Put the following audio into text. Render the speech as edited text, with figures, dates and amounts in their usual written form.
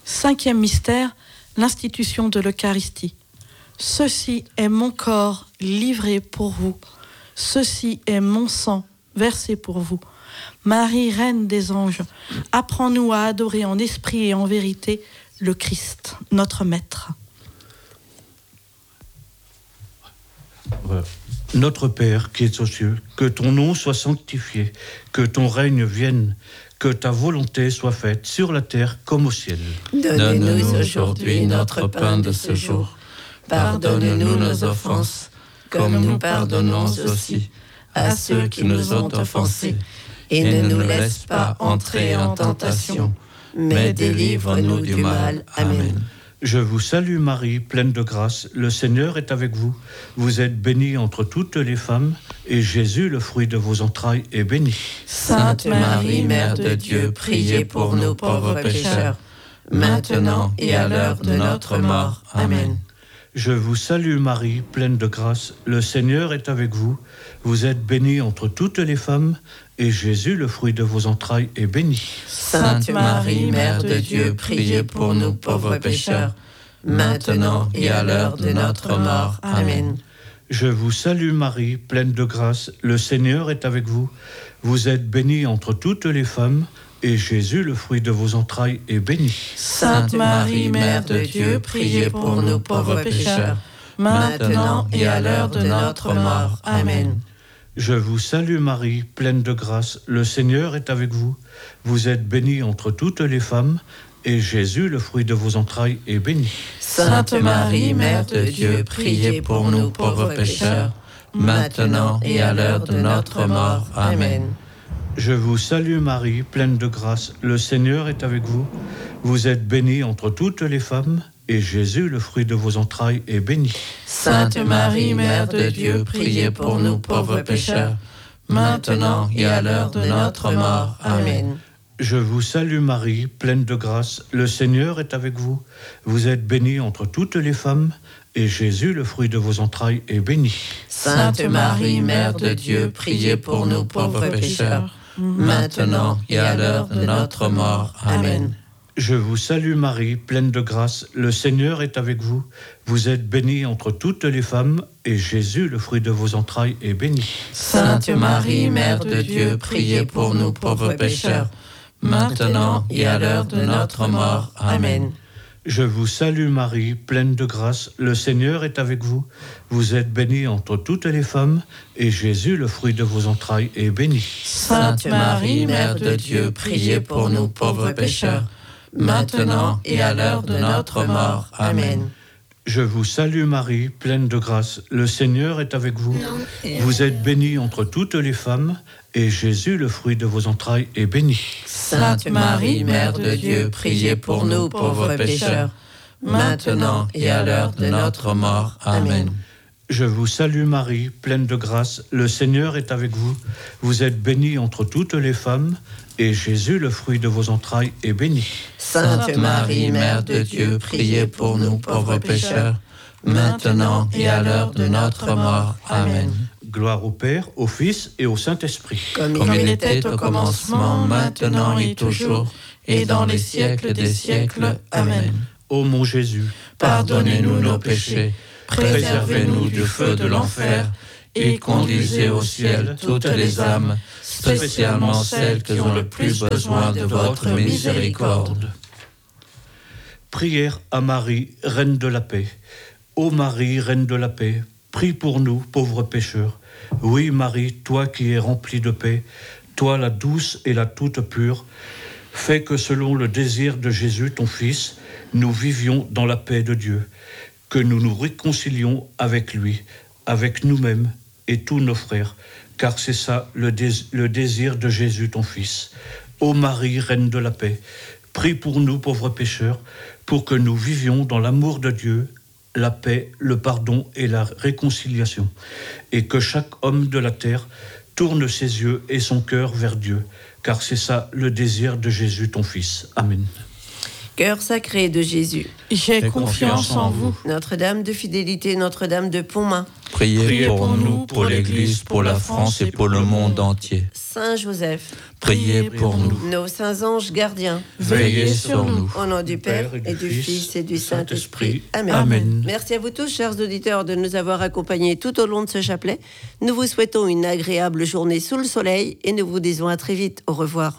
5e mystère, l'institution de l'Eucharistie. Ceci est mon corps livré pour vous. Ceci est mon sang versé pour vous. Marie, Reine des anges, apprends-nous à adorer en esprit et en vérité le Christ, notre Maître. Voilà. Notre Père qui es aux cieux, que ton nom soit sanctifié, que ton règne vienne, que ta volonté soit faite sur la terre comme au ciel. Donne-nous aujourd'hui notre pain de ce jour. Pardonne-nous nos offenses, comme nous pardonnons aussi à ceux qui nous ont offensés. Et ne nous laisse pas entrer en tentation, mais délivre-nous du mal. Amen. Je vous salue Marie, pleine de grâce, le Seigneur est avec vous. Vous êtes bénie entre toutes les femmes, et Jésus, le fruit de vos entrailles, est béni. Sainte Marie, Mère de Dieu, priez pour nous pauvres pécheurs, maintenant et à l'heure de notre mort. Amen. Je vous salue Marie, pleine de grâce, le Seigneur est avec vous. Vous êtes bénie entre toutes les femmes, et Jésus, le fruit de vos entrailles, est béni. Sainte Marie, Mère de Dieu, priez pour nous pauvres pécheurs, maintenant et à l'heure de notre mort. Amen. Je vous salue Marie, pleine de grâce, le Seigneur est avec vous. Vous êtes bénie entre toutes les femmes, et Jésus, le fruit de vos entrailles, est béni. Sainte Marie, Mère de Dieu, priez pour nous pauvres pécheurs, maintenant et à l'heure de notre mort. Amen. Je vous salue Marie, pleine de grâce, le Seigneur est avec vous. Vous êtes bénie entre toutes les femmes, et Jésus, le fruit de vos entrailles, est béni. Sainte Marie, Mère de Dieu, priez pour nous pauvres pécheurs, maintenant et à l'heure de notre mort. Amen. Je vous salue Marie, pleine de grâce, le Seigneur est avec vous. Vous êtes bénie entre toutes les femmes, et Jésus, le fruit de vos entrailles, est béni. Sainte Marie, Mère de Dieu, priez pour nous pauvres pécheurs, maintenant et à l'heure de notre mort. Amen. Je vous salue Marie, pleine de grâce, le Seigneur est avec vous. Vous êtes bénie entre toutes les femmes, et Jésus, le fruit de vos entrailles, est béni. Sainte Marie, Mère de Dieu, priez pour nous pauvres pécheurs, maintenant et à l'heure de notre mort. Amen. Je vous salue Marie, pleine de grâce, le Seigneur est avec vous. Vous êtes bénie entre toutes les femmes, et Jésus, le fruit de vos entrailles, est béni. Sainte Marie, Mère de Dieu, priez pour nous pauvres pécheurs, maintenant et à l'heure de notre mort. Amen. Je vous salue Marie, pleine de grâce, le Seigneur est avec vous. Vous êtes bénie entre toutes les femmes, et Jésus, le fruit de vos entrailles, est béni. Sainte Marie, Mère de Dieu, priez pour nous pauvres pécheurs, maintenant et à l'heure de notre mort. Amen. Je vous salue Marie, pleine de grâce, le Seigneur est avec vous. Vous êtes bénie entre toutes les femmes, et Jésus, le fruit de vos entrailles, est béni. Sainte Marie, Mère de Dieu, priez pour nous pauvres pécheurs, maintenant et à l'heure de notre mort. Amen. Je vous salue Marie, pleine de grâce, le Seigneur est avec vous. Vous êtes bénie entre toutes les femmes, et Jésus, le fruit de vos entrailles, est béni. Sainte Marie, Mère de Dieu, priez pour nous pauvres pécheurs, maintenant et à l'heure de notre mort. Amen. Gloire au Père, au Fils et au Saint-Esprit. Comme il était au commencement, maintenant et toujours, et dans les siècles des siècles. Amen. Ô mon Jésus, pardonnez-nous nos péchés, préservez-nous du feu de l'enfer, et conduisez au ciel toutes les âmes, spécialement celles qui ont le plus besoin de votre miséricorde. Prière à Marie, Reine de la paix. Ô Marie, Reine de la paix, prie pour nous, pauvres pécheurs. Oui, Marie, toi qui es remplie de paix, toi la douce et la toute pure, fais que selon le désir de Jésus, ton Fils, nous vivions dans la paix de Dieu, que nous nous réconcilions avec lui, avec nous-mêmes et tous nos frères, car c'est ça le désir de Jésus, ton Fils. Ô Marie, Reine de la paix, prie pour nous, pauvres pécheurs, pour que nous vivions dans l'amour de Dieu, la paix, le pardon et la réconciliation, et que chaque homme de la terre tourne ses yeux et son cœur vers Dieu, car c'est ça le désir de Jésus, ton Fils. Amen. Cœur sacré de Jésus, j'ai confiance en vous. Notre-Dame de fidélité, Notre-Dame de Pontmain, priez pour nous, pour l'Église, pour la France et pour le monde entier. Saint Joseph, priez pour nous. Nos saints anges gardiens, Veillez sur nous. au nom du Père et du Fils et du Saint-Esprit. Amen. Amen. Merci à vous tous, chers auditeurs, de nous avoir accompagnés tout au long de ce chapelet. Nous vous souhaitons une agréable journée sous le soleil et nous vous disons à très vite. Au revoir.